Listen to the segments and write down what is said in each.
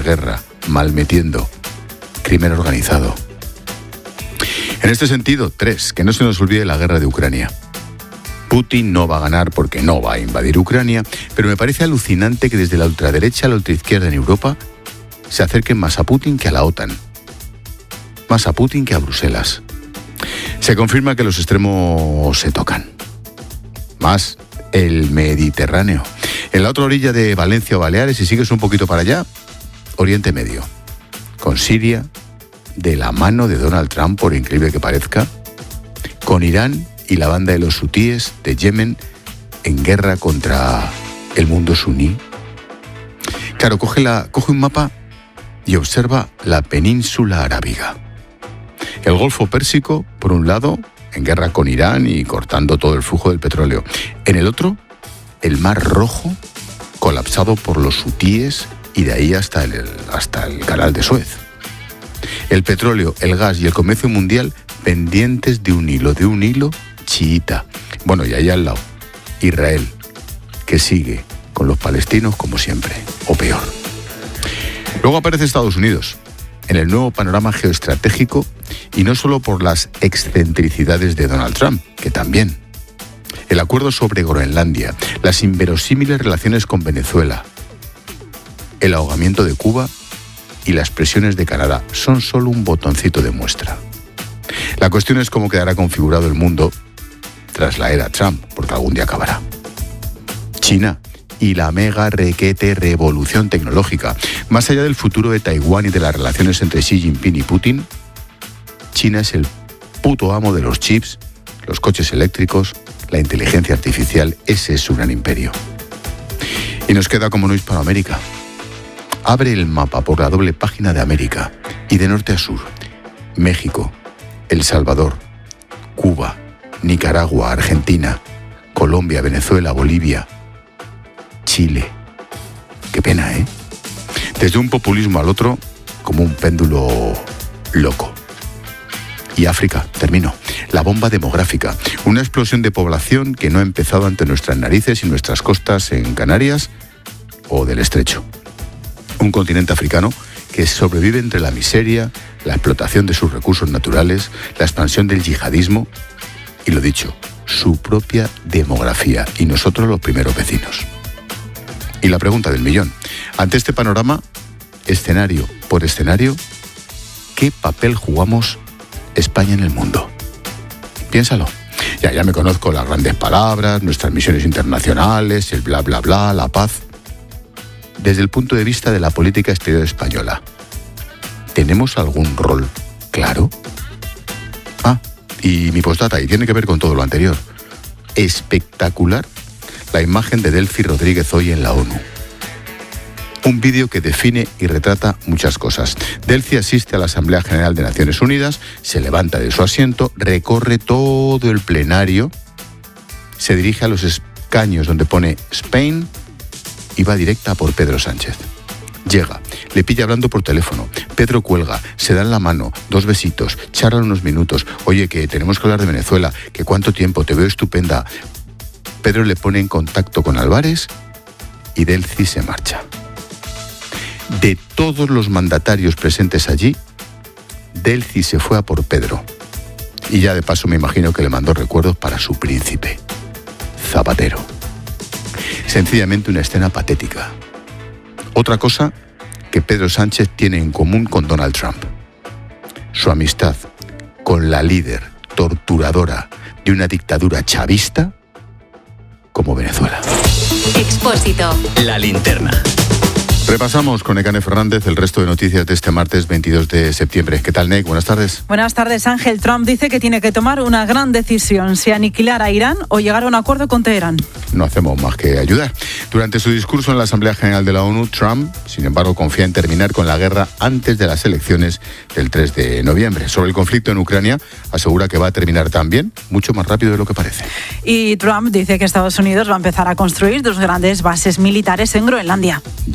guerra, malmetiendo, crimen organizado. En este sentido, 3, que no se nos olvide la guerra de Ucrania. Putin no va a ganar porque no va a invadir Ucrania, pero me parece alucinante que desde la ultraderecha a la ultraizquierda en Europa se acerquen más a Putin que a la OTAN, más a Putin que a Bruselas. Se confirma que los extremos se tocan. Más el Mediterráneo. En la otra orilla de Valencia o Baleares, si sigues un poquito para allá, Oriente Medio, con Siria, de la mano de Donald Trump, por increíble que parezca, con Irán y la banda de los hutíes de Yemen en guerra contra el mundo suní. Claro, coge un mapa y observa la península arábiga. El Golfo Pérsico, por un lado, en guerra con Irán y cortando todo el flujo del petróleo. En el otro, el Mar Rojo, colapsado por los hutíes y de ahí hasta el canal de Suez. El petróleo, el gas y el comercio mundial pendientes de un hilo chiita. Bueno, y ahí al lado, Israel, que sigue con los palestinos como siempre, o peor. Luego aparece Estados Unidos, en el nuevo panorama geoestratégico, y no solo por las excentricidades de Donald Trump, que también. El acuerdo sobre Groenlandia, las inverosímiles relaciones con Venezuela, el ahogamiento de Cuba y las presiones de Canadá son solo un botoncito de muestra. La cuestión es cómo quedará configurado el mundo tras la era Trump, porque algún día acabará. China y la mega requete revolución tecnológica. Más allá del futuro de Taiwán y de las relaciones entre Xi Jinping y Putin, China es el puto amo de los chips, los coches eléctricos, la inteligencia artificial. Ese es su gran imperio. Y nos queda como no Hispanoamérica. Abre el mapa por la doble página de América y de norte a sur. México, El Salvador, Cuba, Nicaragua, Argentina, Colombia, Venezuela, Bolivia, Chile. Qué pena, ¿eh? Desde un populismo al otro, como un péndulo loco. Y África, termino. La bomba demográfica. Una explosión de población que no ha empezado ante nuestras narices y nuestras costas en Canarias o del Estrecho. Un continente africano que sobrevive entre la miseria, la explotación de sus recursos naturales, la expansión del yihadismo y, lo dicho, su propia demografía, y nosotros los primeros vecinos. Y la pregunta del millón. Ante este panorama, escenario por escenario, ¿qué papel jugamos España en el mundo? Piénsalo. Ya me conozco las grandes palabras, nuestras misiones internacionales, el bla bla bla, la paz. Desde el punto de vista de la política exterior española, ¿tenemos algún rol claro? Y mi postdata, y tiene que ver con todo lo anterior. Espectacular la imagen de Delcy Rodríguez hoy en la ONU. Un vídeo que define y retrata muchas cosas. Delcy asiste a la Asamblea General de Naciones Unidas, se levanta de su asiento, recorre todo el plenario, se dirige a los escaños donde pone Spain y va directa por Pedro Sánchez. Llega, le pilla hablando por teléfono, Pedro cuelga, se dan la mano, 2 besitos, charlan unos minutos. Oye, que tenemos que hablar de Venezuela, que cuánto tiempo, te veo estupenda. Pedro le pone en contacto con Álvarez y Delcy se marcha. De todos los mandatarios presentes allí, Delcy se fue a por Pedro. Y ya de paso me imagino que le mandó recuerdos para su príncipe, Zapatero. Sencillamente una escena patética. Otra cosa que Pedro Sánchez tiene en común con Donald Trump: su amistad con la líder torturadora de una dictadura chavista como Venezuela. Expósito. La linterna. Repasamos con Nekane Fernández el resto de noticias de este martes 22 de septiembre. ¿Qué tal, Nek? Buenas tardes. Buenas tardes, Ángel. Trump dice que tiene que tomar una gran decisión: si aniquilar a Irán o llegar a un acuerdo con Teherán. No hacemos más que ayudar. Durante su discurso en la Asamblea General de la ONU, Trump, sin embargo, confía en terminar con la guerra antes de las elecciones del 3 de noviembre. Sobre el conflicto en Ucrania, asegura que va a terminar también mucho más rápido de lo que parece. Y Trump dice que Estados Unidos va a empezar a construir 2 grandes bases militares en Groenlandia. Ya tiene.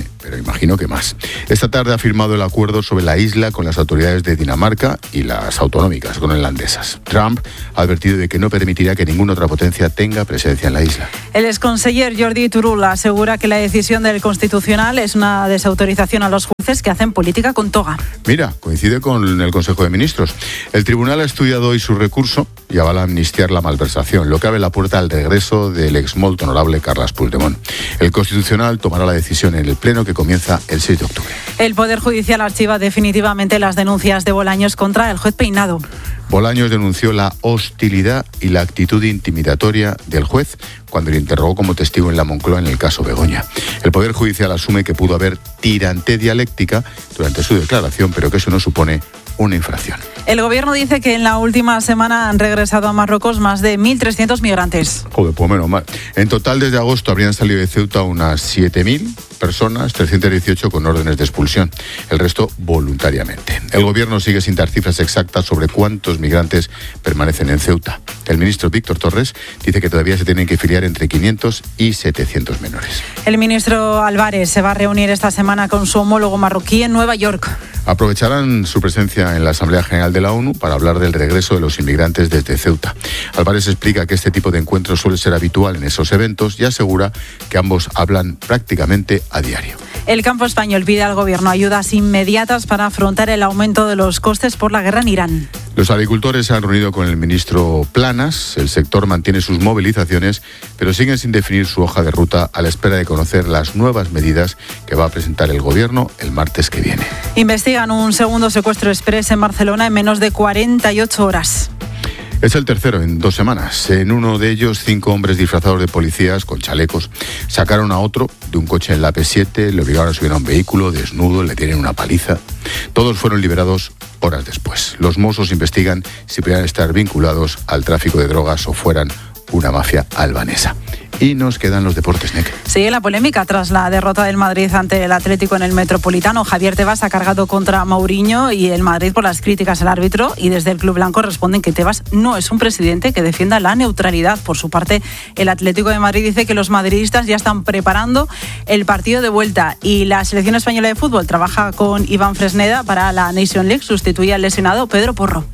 pero imagino que más. Esta tarde ha firmado el acuerdo sobre la isla con las autoridades de Dinamarca y las autonómicas groenlandesas. Trump ha advertido de que no permitirá que ninguna otra potencia tenga presencia en la isla. El exconseller Jordi Turull asegura que la decisión del Constitucional es una desautorización a los jueces que hacen política con toga. Mira, coincide con el Consejo de Ministros. El tribunal ha estudiado hoy su recurso y avala amnistiar la malversación, lo que abre la puerta al regreso del ex molt honorable Carles Puigdemont. El Constitucional tomará la decisión en el pleno que comienza el 6 de octubre. El Poder Judicial archiva definitivamente las denuncias de Bolaños contra el juez Peinado. Bolaños denunció la hostilidad y la actitud intimidatoria del juez cuando le interrogó como testigo en la Moncloa en el caso Begoña. El Poder Judicial asume que pudo haber tirantez dialéctica durante su declaración, pero que eso no supone una infracción. El gobierno dice que en la última semana han regresado a Marruecos más de 1.300 migrantes. Joder, pues menos mal. En total, desde agosto habrían salido de Ceuta unas 7.000 personas, 318 con órdenes de expulsión. El resto voluntariamente. El gobierno sigue sin dar cifras exactas sobre cuántos migrantes permanecen en Ceuta. El ministro Víctor Torres dice que todavía se tienen que filiar entre 500 y 700 menores. El ministro Álvarez se va a reunir esta semana con su homólogo marroquí en Nueva York. Aprovecharán su presencia en la Asamblea General de la ONU para hablar del regreso de los inmigrantes desde Ceuta. Álvarez explica que este tipo de encuentros suele ser habitual en esos eventos y asegura que ambos hablan prácticamente a diario. El campo español pide al gobierno ayudas inmediatas para afrontar el aumento de los costes por la guerra en Irán. Los agricultores se han reunido con el ministro Planas. El sector mantiene sus movilizaciones, pero siguen sin definir su hoja de ruta a la espera de conocer las nuevas medidas que va a presentar el gobierno el martes que viene. Investigan un segundo secuestro exprés en Barcelona en menos de 48 horas. Es el tercero en 2 semanas. En uno de ellos, 5 hombres disfrazados de policías con chalecos sacaron a otro de un coche en la P7, le obligaron a subir a un vehículo desnudo, le tienen una paliza. Todos fueron liberados horas después. Los Mossos investigan si podrían estar vinculados al tráfico de drogas o fueran una mafia albanesa. Y nos quedan los deportes, Nek. Sigue la polémica tras la derrota del Madrid ante el Atlético en el Metropolitano. Javier Tebas ha cargado contra Mourinho y el Madrid por las críticas al árbitro, y desde el Club Blanco responden que Tebas no es un presidente que defienda la neutralidad. Por su parte, el Atlético de Madrid dice que los madridistas ya están preparando el partido de vuelta, y la selección española de fútbol trabaja con Iván Fresneda para la Nation League. Sustituye al lesionado Pedro Porro.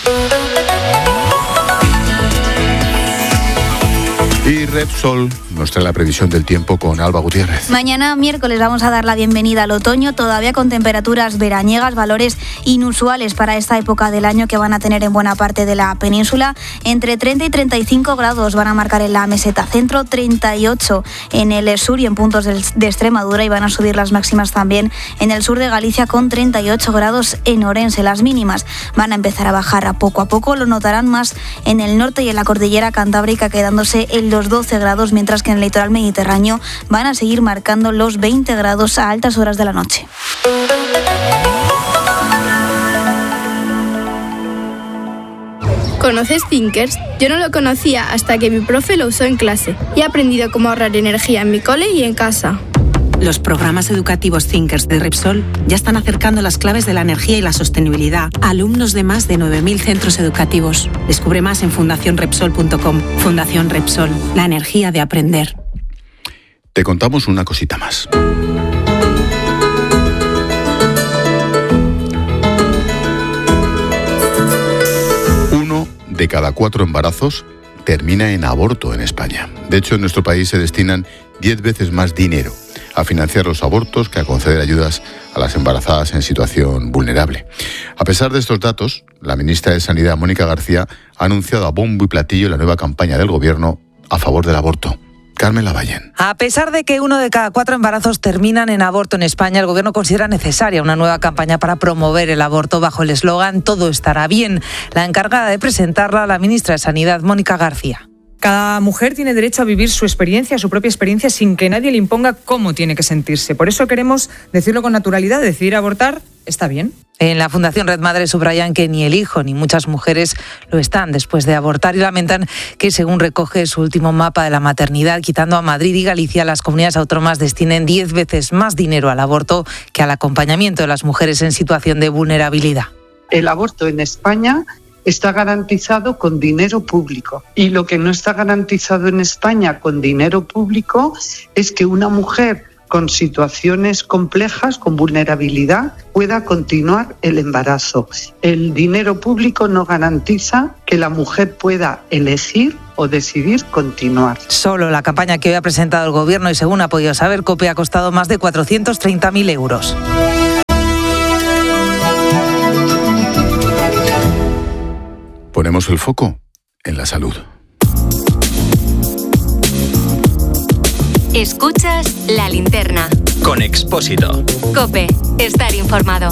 Y Repsol nos trae la previsión del tiempo con Alba Gutiérrez. Mañana miércoles vamos a dar la bienvenida al otoño, todavía con temperaturas veraniegas, valores inusuales para esta época del año que van a tener en buena parte de la península. Entre 30 y 35 grados van a marcar en la meseta centro, 38 en el sur y en puntos de Extremadura, y van a subir las máximas también en el sur de Galicia con 38 grados en Orense. Las mínimas van a empezar a bajar a poco, lo notarán más en el norte y en la cordillera cantábrica, quedándose en los 12 grados, mientras que en el litoral mediterráneo van a seguir marcando los 20 grados a altas horas de la noche. ¿Conoces Thinkers? Yo no lo conocía hasta que mi profe lo usó en clase y he aprendido cómo ahorrar energía en mi cole y en casa. Los programas educativos Thinkers de Repsol ya están acercando las claves de la energía y la sostenibilidad a alumnos de más de 9.000 centros educativos. Descubre más en fundacionrepsol.com. Fundación Repsol, la energía de aprender. Te contamos una cosita más. Uno de cada 4 embarazos termina en aborto en España. De hecho, en nuestro país se destinan 10 veces más dinero a financiar los abortos que a conceder ayudas a las embarazadas en situación vulnerable. A pesar de estos datos, la ministra de Sanidad, Mónica García, ha anunciado a bombo y platillo la nueva campaña del Gobierno a favor del aborto. Carmen Lavallén. A pesar de que 1 de cada 4 embarazos terminan en aborto en España, el Gobierno considera necesaria una nueva campaña para promover el aborto bajo el eslogan «Todo estará bien». La encargada de presentarla, la ministra de Sanidad, Mónica García. Cada mujer tiene derecho a vivir su experiencia, su propia experiencia, sin que nadie le imponga cómo tiene que sentirse. Por eso queremos decirlo con naturalidad: decidir abortar está bien. En la Fundación Red Madre subrayan que ni el hijo ni muchas mujeres lo están después de abortar, y lamentan que, según recoge su último mapa de la maternidad, quitando a Madrid y Galicia, las comunidades autónomas destinen 10 veces más dinero al aborto que al acompañamiento de las mujeres en situación de vulnerabilidad. El aborto en España está garantizado con dinero público, y lo que no está garantizado en España con dinero público es que una mujer con situaciones complejas, con vulnerabilidad, pueda continuar el embarazo. El dinero público no garantiza que la mujer pueda elegir o decidir continuar. Solo la campaña que hoy ha presentado el Gobierno y según ha podido saber COPE ha costado más de 430.000 euros. Ponemos el foco en la salud. Escuchas La Linterna. Con Expósito. COPE. Estar informado.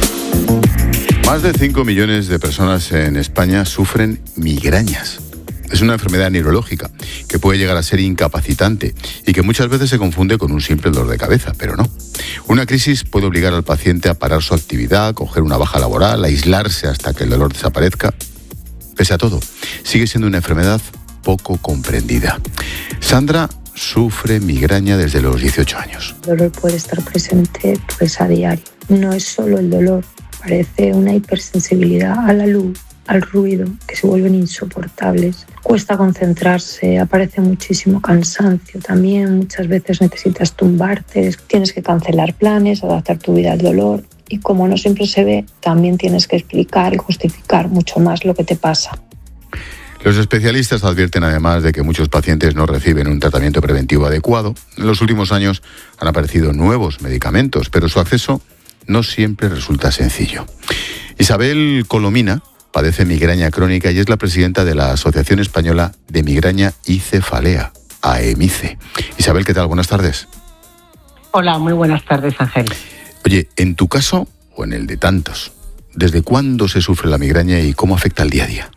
Más de 5 millones de personas en España sufren migrañas. Es una enfermedad neurológica que puede llegar a ser incapacitante y que muchas veces se confunde con un simple dolor de cabeza, pero no. Una crisis puede obligar al paciente a parar su actividad, coger una baja laboral, aislarse hasta que el dolor desaparezca. Pese a todo, sigue siendo una enfermedad poco comprendida. Sandra sufre migraña desde los 18 años. El dolor puede estar presente a diario. No es solo el dolor, parece una hipersensibilidad a la luz, al ruido, que se vuelven insoportables. Cuesta concentrarse, aparece muchísimo cansancio también, muchas veces necesitas tumbarte, tienes que cancelar planes, adaptar tu vida al dolor. Y como no siempre se ve, también tienes que explicar y justificar mucho más lo que te pasa. Los especialistas advierten además de que muchos pacientes no reciben un tratamiento preventivo adecuado. En los últimos años han aparecido nuevos medicamentos, pero su acceso no siempre resulta sencillo. Isabel Colomina padece migraña crónica y es la presidenta de la Asociación Española de Migraña y Cefalea, AEMICE. Isabel, ¿qué tal? Buenas tardes. Hola, muy buenas tardes, Ángel. Oye, en tu caso o en el de tantos, ¿desde cuándo se sufre la migraña y cómo afecta el día a día?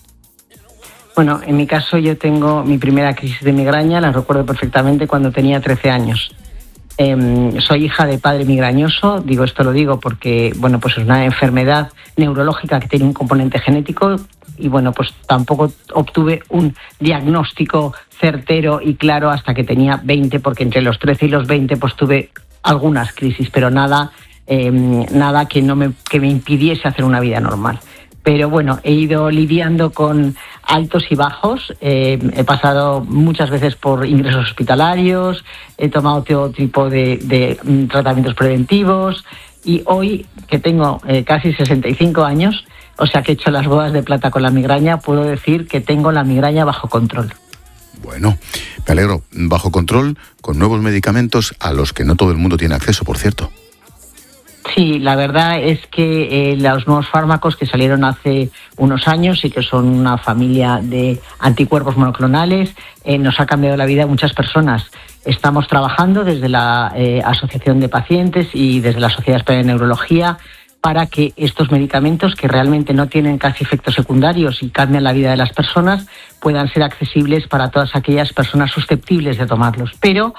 Bueno, en mi caso yo tengo mi primera crisis de migraña, la recuerdo perfectamente cuando tenía 13 años. Soy hija de padre migrañoso, esto lo digo porque pues es una enfermedad neurológica que tiene un componente genético y pues tampoco obtuve un diagnóstico certero y claro hasta que tenía 20, porque entre los 13 y los 20 pues tuve algunas crisis, pero nada que me impidiese hacer una vida normal. Pero he ido lidiando con altos y bajos, he pasado muchas veces por ingresos hospitalarios, he tomado todo tipo de tratamientos preventivos y hoy, que tengo casi 65 años, o sea que he hecho las bodas de plata con la migraña, puedo decir que tengo la migraña bajo control. Bueno, me alegro. Bajo control, con nuevos medicamentos a los que no todo el mundo tiene acceso, por cierto. Sí, la verdad es que los nuevos fármacos que salieron hace unos años y que son una familia de anticuerpos monoclonales nos ha cambiado la vida a muchas personas. Estamos trabajando desde la Asociación de Pacientes y desde la Sociedad Española de Neurología para que estos medicamentos, que realmente no tienen casi efectos secundarios y cambian la vida de las personas, puedan ser accesibles para todas aquellas personas susceptibles de tomarlos. Pero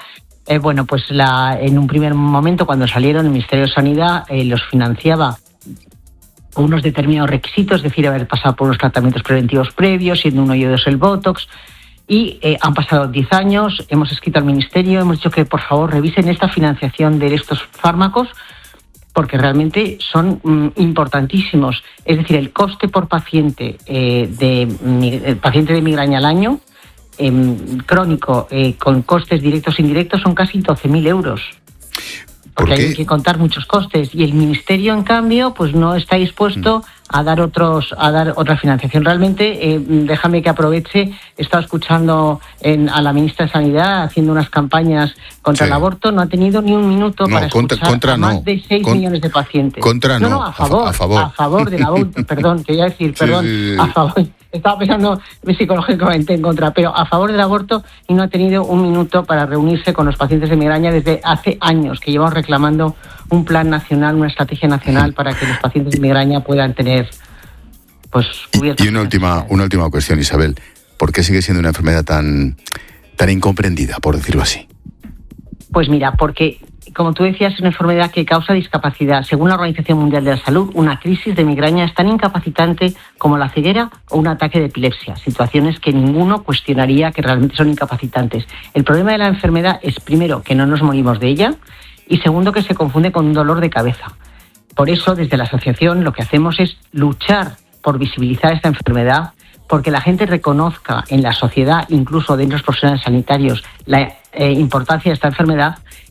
en un primer momento, cuando salieron, el Ministerio de Sanidad los financiaba con unos determinados requisitos, es decir, haber pasado por unos tratamientos preventivos previos, siendo uno y dos el Botox, y han pasado 10 años, hemos escrito al Ministerio, hemos dicho que por favor revisen esta financiación de estos fármacos, porque realmente son importantísimos. Es decir, el coste por paciente paciente de migraña al año, crónico, con costes directos e indirectos, son casi 12.000 euros. Porque hay que contar muchos costes. Y el Ministerio, en cambio, pues no está dispuesto a dar otra financiación. Realmente, déjame que aproveche, he estado escuchando a la ministra de Sanidad haciendo unas campañas contra el aborto, no ha tenido ni un minuto para escuchar a más de 6 millones de pacientes. A favor del aborto, perdón, quería decir, sí. A favor. Estaba pensando psicológicamente en contra, pero a favor del aborto, y no ha tenido un minuto para reunirse con los pacientes de migraña desde hace años, que llevamos reclamando un plan nacional, una estrategia nacional para que los pacientes de migraña puedan tener cubiertos. Y una última cuestión, Isabel. ¿Por qué sigue siendo una enfermedad tan incomprendida, por decirlo así? Pues mira, porque, como tú decías, es una enfermedad que causa discapacidad. Según la Organización Mundial de la Salud, una crisis de migraña es tan incapacitante como la ceguera o un ataque de epilepsia, situaciones que ninguno cuestionaría que realmente son incapacitantes. El problema de la enfermedad es, primero, que no nos morimos de ella, y segundo, que se confunde con un dolor de cabeza. Por eso, desde la asociación, lo que hacemos es luchar por visibilizar esta enfermedad, porque la gente reconozca en la sociedad, incluso dentro de los profesionales sanitarios, la importancia de esta enfermedad,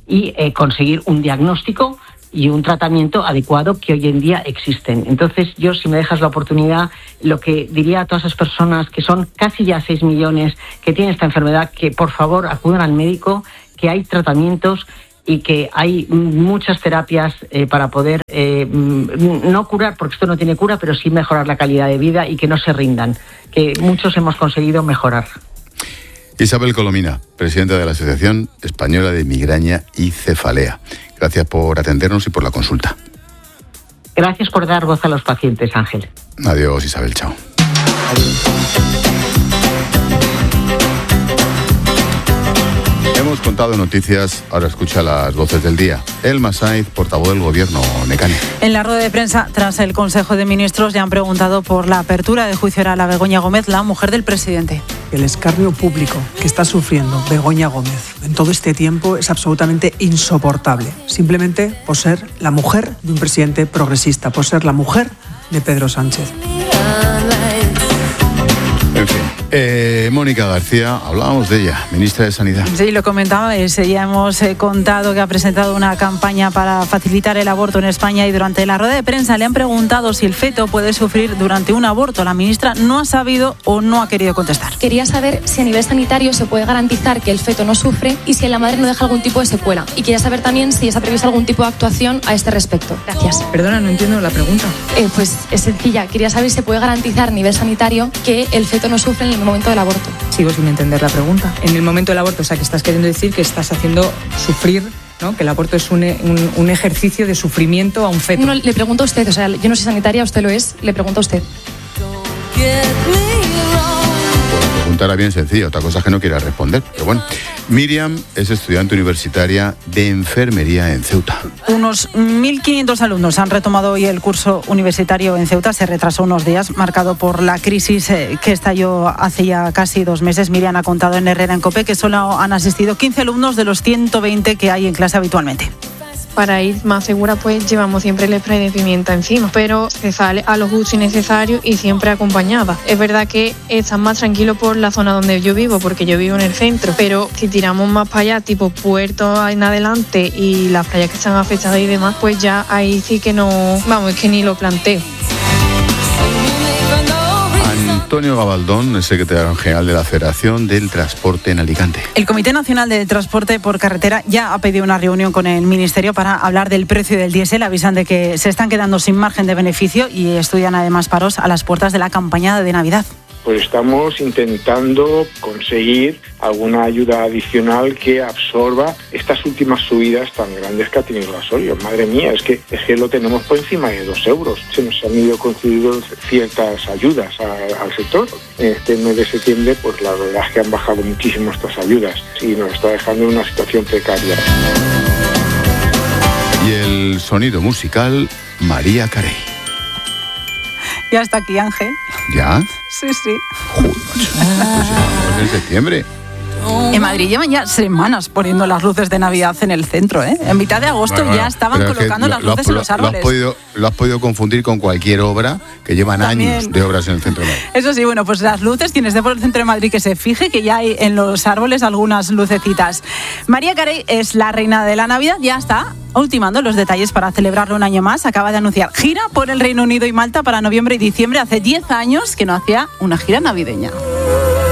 y conseguir un diagnóstico y un tratamiento adecuado que hoy en día existen. Entonces, yo, si me dejas la oportunidad, lo que diría a todas esas personas que son casi ya 6 millones que tienen esta enfermedad, que por favor acudan al médico, que hay tratamientos y que hay muchas terapias para poder no curar, porque esto no tiene cura, pero sí mejorar la calidad de vida y que no se rindan, que muchos hemos conseguido mejorar. Isabel Colomina, presidenta de la Asociación Española de Migraña y Cefalea. Gracias por atendernos y por la consulta. Gracias por dar voz a los pacientes, Ángel. Adiós, Isabel, chao. Hemos contado noticias, ahora escucha las voces del día. Elma Saiz, portavoz del Gobierno, Necane. En la rueda de prensa, tras el Consejo de Ministros, ya han preguntado por la apertura de juicio oral a Begoña Gómez, la mujer del presidente. El escarnio público que está sufriendo Begoña Gómez en todo este tiempo es absolutamente insoportable. Simplemente por ser la mujer de un presidente progresista, por ser la mujer de Pedro Sánchez. En fin, Mónica García, hablábamos de ella, ministra de Sanidad. Sí, lo comentabais, ya hemos contado que ha presentado una campaña para facilitar el aborto en España y durante la rueda de prensa le han preguntado si el feto puede sufrir durante un aborto. La ministra no ha sabido o no ha querido contestar. Quería saber si a nivel sanitario se puede garantizar que el feto no sufre y si la madre no deja algún tipo de secuela. Y quería saber también si está previsto algún tipo de actuación a este respecto. Gracias. Perdona, no entiendo la pregunta. Pues es sencilla. Quería saber si se puede garantizar a nivel sanitario que el feto no sufre en el momento del aborto. Sigo sin entender la pregunta. En el momento del aborto, o sea, que estás queriendo decir que estás haciendo sufrir, ¿no? Que el aborto es un ejercicio de sufrimiento a un feto. No, le pregunto a usted, o sea, yo no soy sanitaria, usted lo es, le pregunto a usted. La pregunta era bien sencilla, otra cosa es que no quiera responder, pero bueno. Miriam es estudiante universitaria de enfermería en Ceuta. Unos 1.500 alumnos han retomado hoy el curso universitario en Ceuta. Se retrasó unos días, marcado por la crisis que estalló hace ya casi 2 meses. Miriam ha contado en Herrera en COPE que solo han asistido 15 alumnos de los 120 que hay en clase habitualmente. Para ir más segura, pues llevamos siempre el spray de pimienta encima, pero se sale a lo justo y necesario y siempre acompañada. Es verdad que están más tranquilos por la zona donde yo vivo, porque yo vivo en el centro, pero si tiramos más para allá, tipo Puerto en adelante y las playas que están afectadas y demás, pues ya ahí sí que no, vamos, es que ni lo planteo. Antonio Gabaldón es secretario general de la Federación del Transporte en Alicante. El Comité Nacional de Transporte por Carretera ya ha pedido una reunión con el Ministerio para hablar del precio del diésel. Avisan de que se están quedando sin margen de beneficio y estudian además paros a las puertas de la campaña de Navidad. Pues estamos intentando conseguir alguna ayuda adicional que absorba estas últimas subidas tan grandes que ha tenido el gasolio. Madre mía, es que lo tenemos por encima de 2 euros. Se nos han ido concediendo ciertas ayudas al sector. En este mes de septiembre, pues la verdad es que han bajado muchísimo estas ayudas y nos está dejando en una situación precaria. Y el sonido musical, María Carey. Ya está aquí, Ángel. ¿Ya? Sí. Joder, pues ya en septiembre. En Madrid llevan ya semanas poniendo las luces de Navidad en el centro, ¿eh? En mitad de agosto ya estaban colocando las luces en los árboles. Lo has podido confundir con cualquier obra que llevan años de obras en el centro de Madrid. Eso sí, bueno, pues las luces, quien esté por el centro de Madrid que se fije que ya hay en los árboles algunas lucecitas. María Carey es la reina de la Navidad, ya está ultimando los detalles para celebrarlo un año más. Acaba de anunciar gira por el Reino Unido y Malta para noviembre y diciembre. Hace 10 años que no hacía una gira navideña.